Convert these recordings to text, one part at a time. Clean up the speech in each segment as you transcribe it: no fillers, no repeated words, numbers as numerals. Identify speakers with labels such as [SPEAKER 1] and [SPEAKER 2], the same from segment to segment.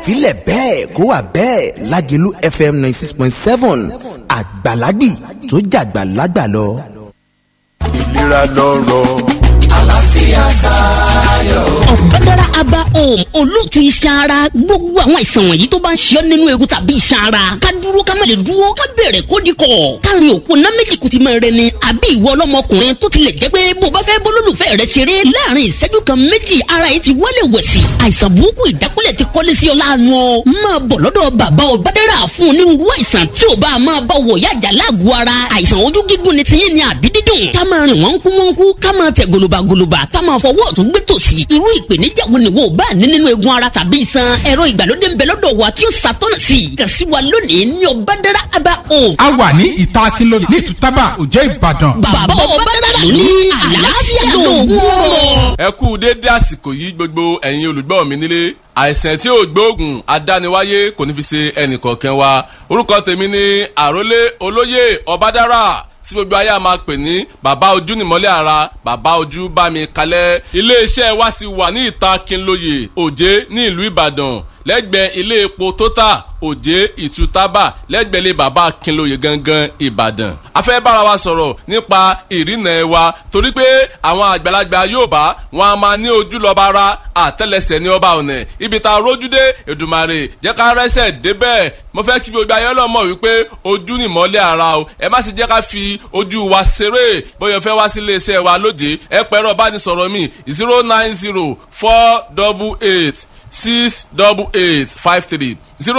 [SPEAKER 1] filẹ̀ bẹ́ẹ̀ kó wà bẹ́ẹ̀ Lágelú FM 96.7 àgbàlagbì tó jàgbàlagbà lọ.
[SPEAKER 2] ìlera lọ́rọ̀
[SPEAKER 3] àlàáfíà tayọ.
[SPEAKER 4] Ọ̀bádára Aba Home olóòtú iṣan ara gbogbo àwọn àìsàn wọ̀nyí tó bá ń ṣe ọ́ nínú egun tàbí iṣan ara ká dúró ká má lè dúró ká bẹ̀rẹ̀ kó di kọ̀ káàrin òpó ná méjì kùtì máa rẹ ni àbí ìwọ ọlọ́mọkùnrin tó tilẹ̀ jẹ́ pé bó bá fẹ́ bólólùfẹ́ rẹ ṣeré láàrin ìṣẹ́jú kan méjì ara yìí ti wálé wẹ̀sì àìsàn burúkú ìdákúlẹ̀ ti kọ́lé sí ọ láàánú ọ máa bọ̀ lọ́dọ̀ bàbá Ọ̀bádára fún onírúurú àìsàn tí ò bá máa bá wọ̀ yájà láàgọ̀ ara àìsàn ojú gígùn ni tiyín ni àbí dídùn ká máa rìn wọ́n kú ká máa tẹ̀ gòlòbàgòlòbà ká máa fọwọ́ ọ̀tún gbé tòsì irú ìpèníjà wo ni wo bá ní nínú egun ara tàbí iṣan ẹ̀rọ ìgbàlódé ń bẹ lọ́dọ̀ wa tí ó ṣàtọ́nà sí i kàn sí wa lónìí ní Ọ̀bádára Aba Home.
[SPEAKER 5] a wà ní ìta akínlóye ní ìtútàbà òjẹ́ Ìbàdàn.
[SPEAKER 4] bàbá Ọ̀bádára ló ní àlàáfíà lóògùn ọ̀rọ̀.
[SPEAKER 6] ẹ kú dédé àsìkò yìí gbogbo ẹ̀yin olùgbọ́ mi nílé àìsàn tí ò gbóògùn adániwáyé kò ní fi ṣe ẹnìkọ̀ọ̀kan wa orúkọ tèmi ni àrólé olóyè Ọ̀bádára tí gbogbo ayé a máa pè ní bàbá ojú nìmọ́lẹ̀ ara bàbá ojú bá mi kalẹ̀ iléeṣẹ́ wa ti wà ní ìta Kínlóye Òjé ní ìlú Ìbàdàn lẹ́gbẹ̀ẹ́ ilé epo Total Òjé Ìtútàbà lẹ́gbẹ̀ẹ́ ilé bàbá Kínlóye gangan Ìbàdàn. a fẹ́ bára wa sọ̀rọ̀ nípa ìrìnà wa torí pé àwọn àgbàlagbà Yorùbá wọn a máa ní ojú lọ́ba ara àtẹ́lẹsẹ̀ ní ọba ọ̀nà ibi tá a rójú dé Èdùmàrè jẹ́ ká rẹ́sẹ̀ débẹ̀ mo fẹ́ kí gbogbo ayé ọlọ́mọ wípé ojú ni ìmọ́lẹ̀ ara o ẹ má sì jẹ́ ká fi ojú wa ṣeré bóyá fẹ́ wá sí iléeṣẹ́ wa lóde ẹ pẹ̀rọ bá ní sọ̀rọ̀ mi 090-488-688-53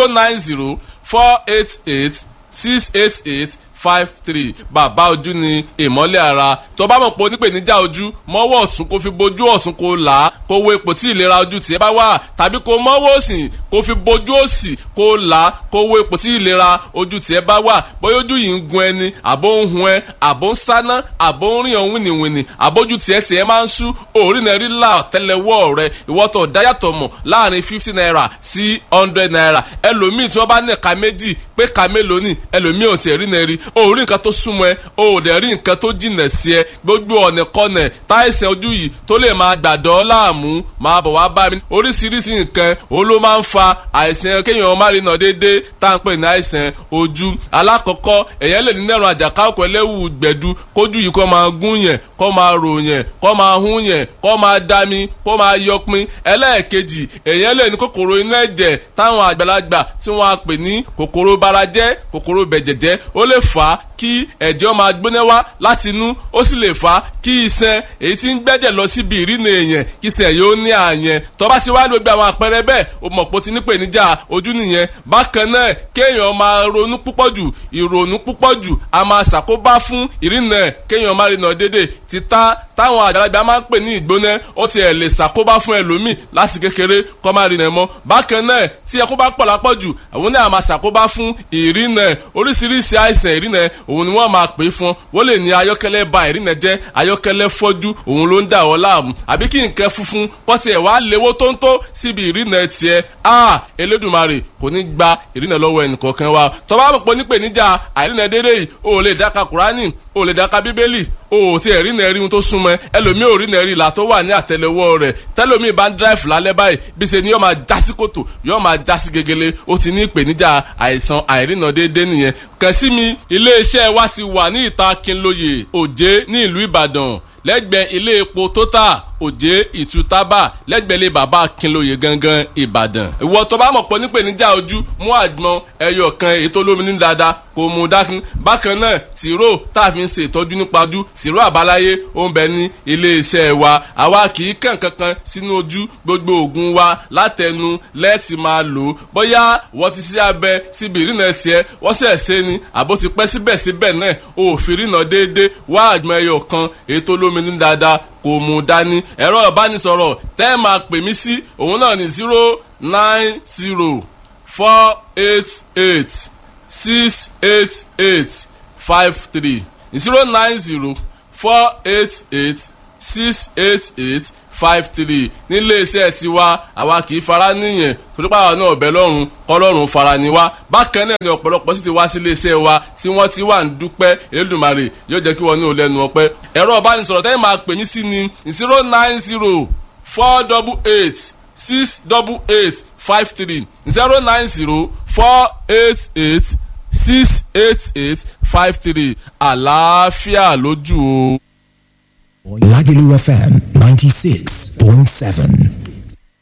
[SPEAKER 6] 090-488-688-53 bàbá ojú ni ìmọ́lẹ̀ ara tó bá mọ̀ pé onípèníjà ojú mọ́wọ́ ọ̀tún kó fi bojú ọ̀tún kó là á kó wo ipò tí ìlera ojú tiẹ̀ bá wà tàbí kó mọ́wọ́ òsì kó fi bojú òsì kó là á kó wo ipò tí ìlera ojú tiẹ̀ bá wà bóyá ojú yìí ń gun ẹni àbó ń hun ẹ àbó ń sáná àbó ń rìn ọ̀hún wìnìwìnì àbójú tiẹ̀ máa ń sú òórì náà rí là tẹ́lẹ̀wọ́ rẹ ìwọ́tọ̀ dáyàtọ̀ mọ̀ láàrin 50 naira sí 100 naira ẹlòmíì tí wọ́n bá ní ẹ̀ka méjì pé ká mélòó ni ẹlòmíì ò tiẹ̀ rí náà rí òórì nǹkan tó súnmọ́ ẹ o ò dẹ̀ rí nǹkan tó jìnà sí ẹ gbogbo ọ̀nà kọ́nà táìsàn ojú yìí tó lè máa gbàdọ́ láàmú máa bọ̀ wá bá mi oríṣiríṣi nǹkan òun ló máa ń fa àìsàn kéèyàn má rí nà déédéé tá à ń pè ní àìsàn ojú alákọ̀ọ́kọ́ èèyàn lè ní nẹ́rùn àjàká òkú ẹlẹ́wù gbẹ̀du kójú yìí kó máa gún yẹn kó máa rò yẹn kó máa hún yẹn kó máa dami kó máa yọpin ẹlẹ́ẹ̀kejì èèyàn lè ní kòkòrò inú ẹ̀jẹ̀ táwọn àgbàlagbà tí wọ́n á pè ní kòkòrò barajẹ́ kòkòrò bẹ̀jẹ̀jẹ́ ó lè fà á kí ẹ̀jẹ̀ máa gbóná wá láti inú ó sì lè fà á kí iṣan èyí tí ń gbẹ́jẹ̀ lọ síbi ìrìnà èèyàn kí iṣan yóò ní àyẹn tó bá ti wá gbogbo àwọn àpẹẹrẹ bẹ́ẹ̀ o mọ̀ pé o ti nípèníjà ojú nìyẹn bákan náà kéèyàn máa ronú púpọ̀ jù ìrònú púpọ̀ jù a máa ṣàkóbá fún ìrìnà kéèyàn máa rìnà dédé títà táwọn àgbàlagbà máa ń pè ní ìgbóná ó ti ẹ̀ lè ṣàkóbá fún ẹlòmíì láti kékeré kó máa rìnà mọ́ bákan náà tí ẹkún bá pọ̀ lápọ̀ jù àwọn náà máa ṣàkóbá fún ìrìnà oríṣiríṣi àìsàn ìrìnà òun ni wọ́n máa pè é fún wọ́n lè ní ayọ́kẹ́lẹ́ ba ìrìnà jẹ́ ayọ́kẹ́lẹ́ fọ́jú òun ló ń dà ọ́ láàmú àbí kí nǹkan funfun kọ́ tiẹ̀ wá léwó tóńtó síbi ìrìnà tiẹ̀ Elédùmarè kò ní gba ìrìnà lọ́wọ́ ẹnìkọ̀ọ̀kan wa tó bá mọ̀ pé nípèníjà àìrìnà dédé yìí o ò lè dáka Kùránì o ò lè dáka Bíbélì o ti ẹ̀rí náà rí ohun tó súnmọ́ ẹlòmíì ò rí náà rí ìlà tó wà ní àtẹ́lẹwọ́ rẹ̀ tẹ́lòmíì bá ń dráìfù lálẹ́ báyìí bí ṣe ni yóò máa já sí kòtò yóò máa já sí gegele ó ti ní ìpèníjà àìsàn àìrìnà déédéé nìyẹn kàn sí mi iléeṣẹ́ wa ti wà ní ìta Kínlóye Òjé ní ìlú Ìbàdàn lẹ́gbẹ̀ẹ́ ilé epo Total Òjé Ìtútàbà lẹ́gbẹ̀ẹ́ ilé bàbá Kínlóye gangan Ìbàdàn. ìwọ tó bá mọ̀ pé nípèníjà ojú mú àgbọn ẹyọ kan ètò olómi ní dáadáa kò mú dákun bákan náà tìró tá a fi ń ṣe ìtọ́jú nípa ojú tìró àbáláyé ó ń bẹ ní iléeṣẹ́ wa àwa kì í kàn kankan sínú ojú gbogbo oògùn wa látẹnu lẹ́ẹ̀tì máa lò ó bóyá wọ́n ti ṣe abẹ síbi ìrìnà tiẹ̀ wọ́n sẹ̀ ṣe ni àbó ti pẹ́ síbẹ̀síbẹ̀ náà òfin ìrìnà déédéé wá àgbọn ẹyọ kan ètò olómi ní dáadáa kò mú dání ẹ̀rọ ìbánisọ̀rọ̀ tẹ́ ẹ máa pè mí sí òun náà ní 090-488-688-53 090-488-688-53 nílé iṣẹ́ tiwa àwa kì í fara níyẹn torípa àwọn náà ọ̀bẹ lọ́rùn kọ́lọ́run fara ni wá bákan náà ni ọ̀pọ̀lọpọ̀ sì ti wá sí ilé iṣẹ́ wa tí wọ́n ti wà ń dúpẹ́ Elédùmarè yóò jẹ́ kí wọ́n ní olẹ́nu ọpẹ́ ẹ̀rọ ìbánisọ̀rọ̀ tẹ́yìn máa pè mí sí ni 090-488 0904885368853 09048868853 àlàáfíà lójú o.
[SPEAKER 7] Lagelu FM 96.7.